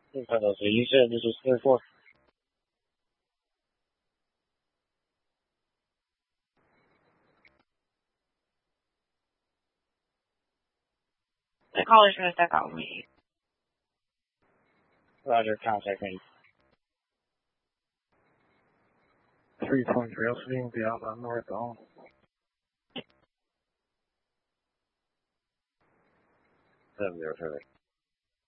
You said this was 24. The caller's gonna step out with me. Roger, contact me. 323, also being the outbound northbound. 707.